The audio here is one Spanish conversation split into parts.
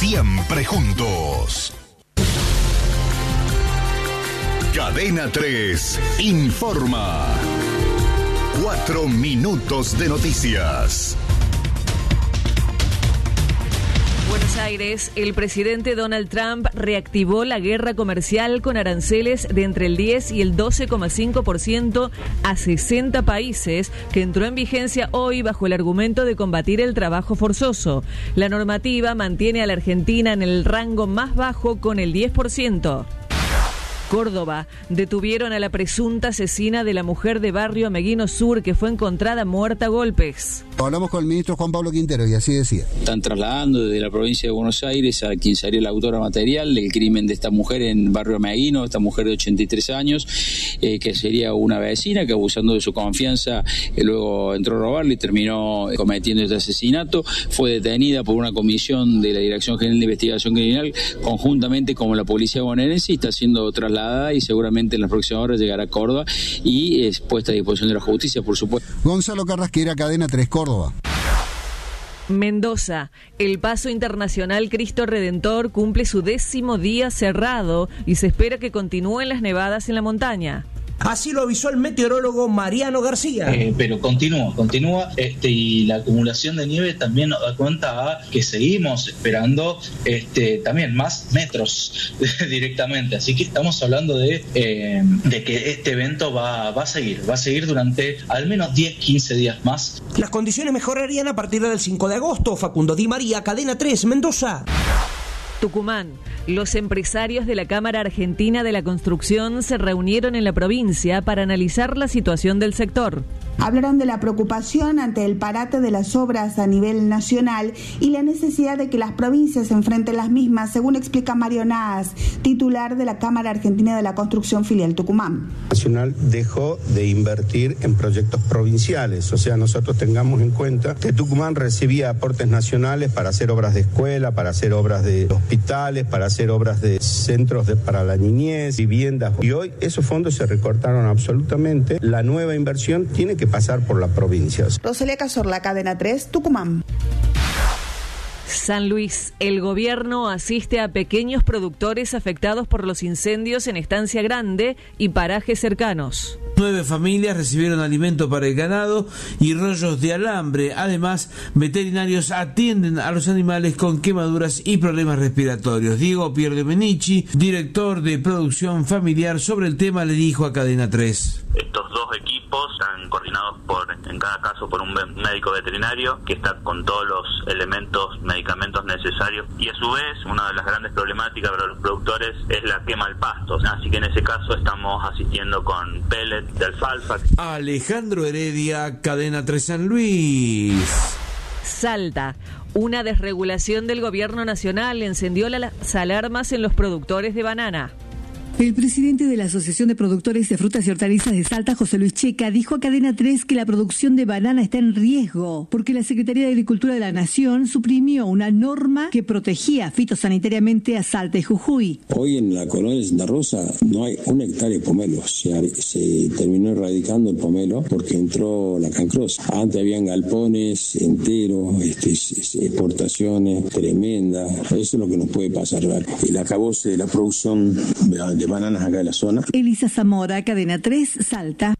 siempre juntos. Cadena 3 informa. 4 minutos de noticias. Buenos Aires, el presidente Donald Trump reactivó la guerra comercial con aranceles de entre el 10 y el 12,5% a 60 países, que entró en vigencia hoy bajo el argumento de combatir el trabajo forzoso. La normativa mantiene a la Argentina en el rango más bajo con el 10%. Córdoba, detuvieron a la presunta asesina de la mujer de Barrio Ameguino Sur que fue encontrada muerta a golpes. Hablamos con el ministro Juan Pablo Quintero y así decía. Están trasladando desde la provincia de Buenos Aires a quien sería la autora material del crimen de esta mujer en Barrio Ameguino, esta mujer de 83 años, que sería una vecina que, abusando de su confianza, luego entró a robarle y terminó cometiendo este asesinato. Fue detenida por una comisión de la Dirección General de Investigación Criminal conjuntamente con la policía bonaerense y está siendo trasladada y seguramente en las próximas horas llegará a Córdoba y es puesta a disposición de la justicia, por supuesto. Gonzalo Carrasquera, Cadena 3, Córdoba. Mendoza, el Paso Internacional Cristo Redentor cumple su 10º día cerrado y se espera que continúen las nevadas en la montaña. Así lo avisó el meteorólogo Mariano García. Pero continúa, y la acumulación de nieve también nos da cuenta a que seguimos esperando también más metros directamente. Así que estamos hablando de que este evento va a seguir durante al menos 10-15 días más. Las condiciones mejorarían a partir del 5 de agosto. Facundo Di María, Cadena 3, Mendoza. Tucumán. Los empresarios de la Cámara Argentina de la Construcción se reunieron en la provincia para analizar la situación del sector. Hablaron de la preocupación ante el parate de las obras a nivel nacional y la necesidad de que las provincias enfrenten las mismas, según explica Mario Naas, titular de la Cámara Argentina de la Construcción filial Tucumán. Nacional dejó de invertir en proyectos provinciales, o sea, nosotros tengamos en cuenta que Tucumán recibía aportes nacionales para hacer obras de escuela, para hacer obras de hospitales, para hacer obras de centros para la niñez, viviendas, y hoy esos fondos se recortaron absolutamente. La nueva inversión tiene que pasar por la provincia. Rosalía Cazorla, Cadena 3, Tucumán. San Luis, el gobierno asiste a pequeños productores afectados por los incendios en Estancia Grande y parajes cercanos. 9 familias recibieron alimento para el ganado y rollos de alambre. Además, veterinarios atienden a los animales con quemaduras y problemas respiratorios. Diego Pierdomenici, director de producción familiar, sobre el tema le dijo a Cadena 3. Estos dos equipos están coordinados en cada caso por un médico veterinario que está con todos los medicamentos necesarios, y a su vez una de las grandes problemáticas para los productores es la quema al pasto, así que en ese caso estamos asistiendo con pellet de alfalfa. Alejandro Heredia, Cadena 3 San Luis. Salta. Una desregulación del gobierno nacional encendió las alarmas en los productores de banana. El presidente de la Asociación de Productores de Frutas y Hortalizas de Salta, José Luis Checa, dijo a Cadena 3 que la producción de banana está en riesgo porque la Secretaría de Agricultura de la Nación suprimió una norma que protegía fitosanitariamente a Salta y Jujuy. Hoy en la colonia de Santa Rosa no hay 1 hectárea de pomelo. Se terminó erradicando el pomelo porque entró la cancrosa. Antes habían galpones enteros, exportaciones tremendas. Eso es lo que nos puede pasar. El acabose de la producción de bananas acá de la zona. Elisa Zamora, Cadena 3, Salta.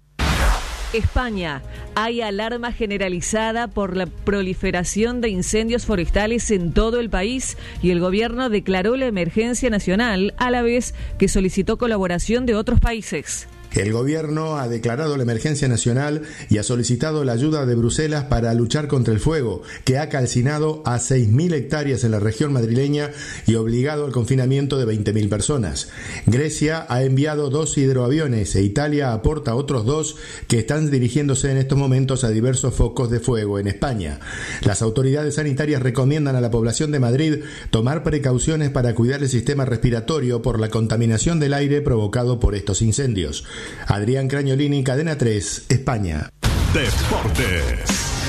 España. Hay alarma generalizada por la proliferación de incendios forestales en todo el país y el gobierno declaró la emergencia nacional a la vez que solicitó colaboración de otros países. El gobierno ha declarado la emergencia nacional y ha solicitado la ayuda de Bruselas para luchar contra el fuego, que ha calcinado a 6.000 hectáreas en la región madrileña y obligado al confinamiento de 20.000 personas. Grecia ha enviado 2 hidroaviones e Italia aporta otros 2 que están dirigiéndose en estos momentos a diversos focos de fuego en España. Las autoridades sanitarias recomiendan a la población de Madrid tomar precauciones para cuidar el sistema respiratorio por la contaminación del aire provocado por estos incendios. Adrián Crañolini, Cadena 3, España. Deportes.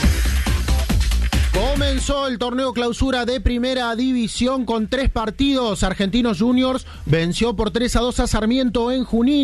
Comenzó el torneo clausura de Primera División con 3 partidos. Argentinos Juniors venció por 3-2 a Sarmiento en Junín.